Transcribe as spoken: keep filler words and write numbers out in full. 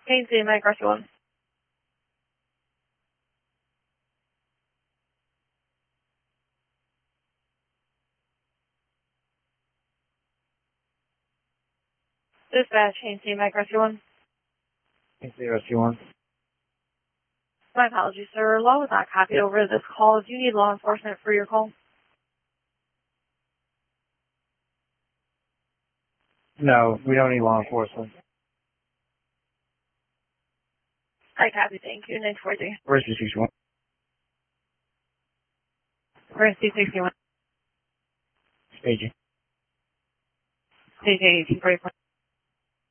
K C, Mike, Rescue one. Dispatch, K C, Mike, Rescue one. K C, Rescue one. My apologies, sir. Law was not copied Yep. over this call. Do you need law enforcement for your call? No, we don't need law enforcement. I copy, thank you. nine four three. Where's the sixty-one? Where's C sixty-one? Staging. Stage eighteen forty-four.